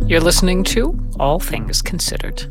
You're listening to All Things Considered.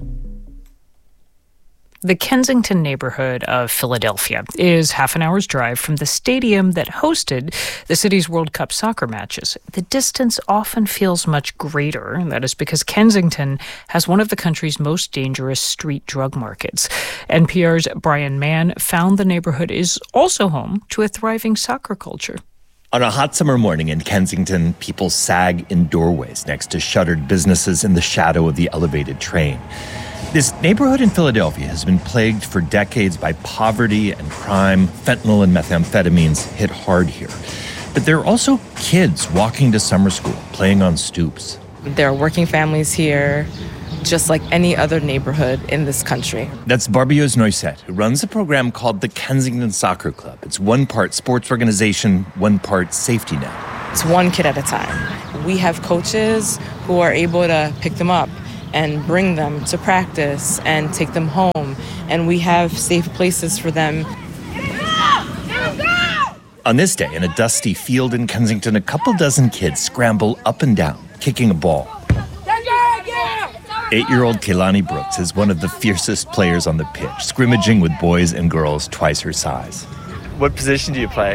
The Kensington neighborhood of Philadelphia is half an hour's drive from the stadium that hosted the city's World Cup soccer matches. The distance often feels much greater, and that is because Kensington has one of the country's most dangerous street drug markets. NPR's Brian Mann found the neighborhood is also home to a thriving soccer culture. On a hot summer morning in Kensington, people sag in doorways next to shuttered businesses in the shadow of the elevated train. This neighborhood in Philadelphia has been plagued for decades by poverty and crime. Fentanyl and methamphetamines hit hard here. But there are also kids walking to summer school, playing on stoops. There are working families here, just like any other neighborhood in this country. That's Barbios Noisette, who runs a program called the Kensington Soccer Club. It's one part sports organization, one part safety net. It's one kid at a time. We have coaches who are able to pick them up and bring them to practice and take them home. And we have safe places for them. On this day, in a dusty field in Kensington, a couple dozen kids scramble up and down, kicking a ball. 8-year-old Kehlani Brooks is one of the fiercest players on the pitch, scrimmaging with boys and girls twice her size. What position do you play?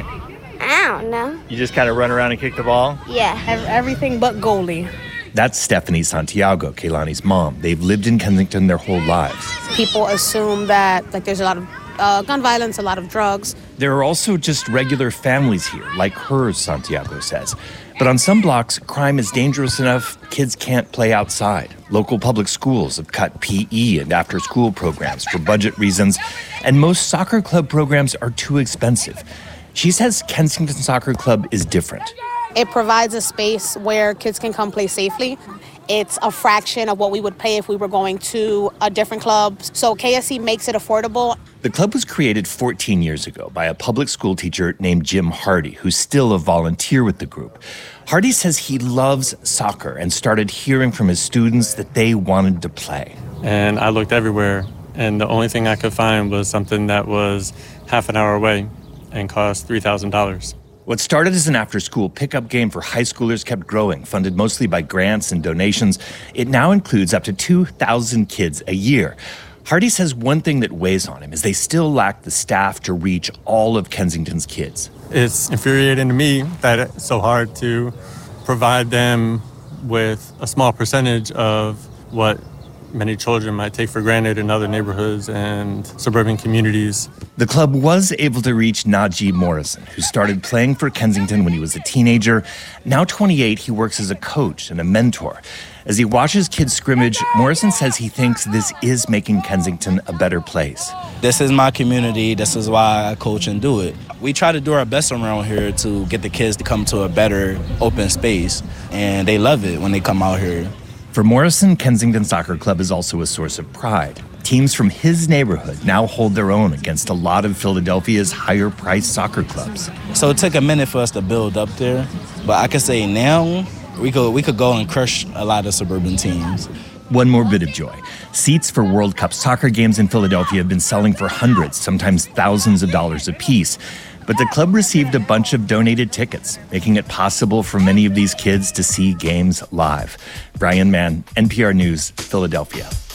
I don't know. You just kind of run around and kick the ball? Yeah. Everything but goalie. That's Stephanie Santiago, Kehlani's mom. They've lived in Kensington their whole lives. People assume that there's a lot of gun violence, a lot of drugs. There are also just regular families here, like hers, Santiago says. But on some blocks, crime is dangerous enough kids can't play outside. Local public schools have cut PE and after-school programs for budget reasons, and most soccer club programs are too expensive. She says Kensington Soccer Club is different. It provides a space where kids can come play safely. It's a fraction of what we would pay if we were going to a different club. So KSC makes it affordable. The club was created 14 years ago by a public school teacher named Jim Hardy, who's still a volunteer with the group. Hardy says he loves soccer and started hearing from his students that they wanted to play. And I looked everywhere, and the only thing I could find was something that was half an hour away and cost $3,000. What started as an after-school pickup game for high schoolers kept growing, funded mostly by grants and donations. It now includes up to 2,000 kids a year. Hardy says one thing that weighs on him is they still lack the staff to reach all of Kensington's kids. It's infuriating to me that it's so hard to provide them with a small percentage of what many children might take for granted in other neighborhoods and suburban communities. The club was able to reach Najee Morrison, who started playing for Kensington when he was a teenager. Now 28, he works as a coach and a mentor. As he watches kids scrimmage, Morrison says he thinks this is making Kensington a better place. This is my community. This is why I coach and do it. We try to do our best around here to get the kids to come to a better open space, and they love it when they come out here. For Morrison, Kensington Soccer Club is also a source of pride. Teams from his neighborhood now hold their own against a lot of Philadelphia's higher-priced soccer clubs. So it took a minute for us to build up there, but I can say now we could go and crush a lot of suburban teams. One more bit of joy. Seats for World Cup soccer games in Philadelphia have been selling for hundreds, sometimes thousands of dollars apiece. But the club received a bunch of donated tickets, making it possible for many of these kids to see games live. Brian Mann, NPR News, Philadelphia.